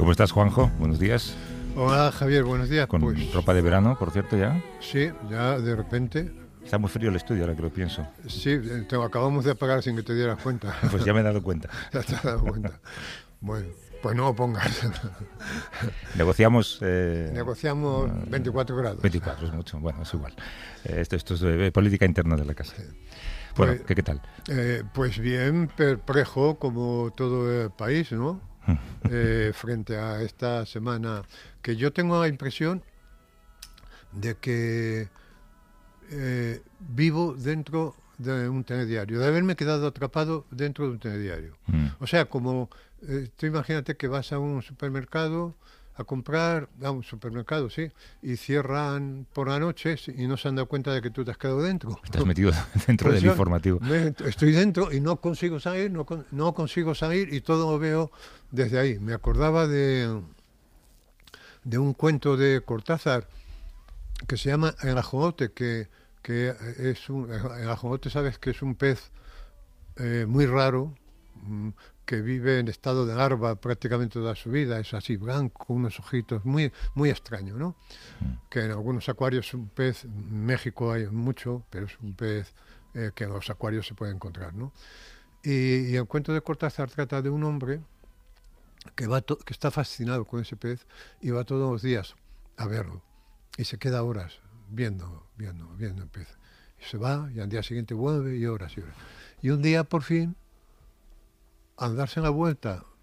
¿Cómo estás, Juanjo? Buenos días. Hola, Javier, buenos días. Con Pues ropa de verano, por cierto, ya. sí, ya de repente. Está muy frío el estudio, ahora que lo pienso. Sí, te acabamos de apagar sin que te dieras cuenta. Pues ya me he dado cuenta. Ya te has dado cuenta. Bueno, pues no lo pongas. Negociamos... Negociamos 24 grados. 24 es mucho, bueno, es igual. Esto es política interna de la casa. Bueno, Pues, ¿qué tal? Pues bien, perplejo como todo el país, ¿no? Frente a esta semana, que yo tengo la impresión de que vivo dentro de un telediario, de haberme quedado atrapado dentro de un telediario. O sea, como tú imagínate que vas a un supermercado a comprar, a un supermercado, sí, y cierran por la noche y no se han dado cuenta de que tú te has quedado dentro. Estás metido dentro Pues del informativo. Estoy dentro y no consigo salir, no consigo salir y todo lo veo desde ahí. Me acordaba de un cuento de Cortázar que se llama El ajolote, que es el ajolote, sabes que es un pez muy raro, que vive en estado de larva prácticamente toda su vida, es así blanco, unos ojitos, muy, muy extraño, ¿no? Que en algunos acuarios es un pez, en México hay mucho, pero es un pez que en los acuarios se puede encontrar, ¿no? Y el cuento de Cortázar trata de un hombre que está fascinado con ese pez y va todos los días a verlo y se queda horas viendo el pez. Y se va y al día siguiente vuelve y horas y horas. Y un día por fin, al darse la vuelta